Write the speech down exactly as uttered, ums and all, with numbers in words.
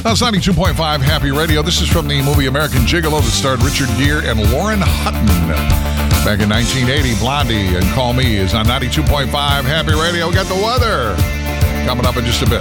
That's ninety-two point five Happy Radio. This is from the movie American Gigolo that starred Richard Gere and Lauren Hutton. Back in nineteen eighty, Blondie and Call Me is on ninety-two point five Happy Radio. We got the weather coming up in just a bit.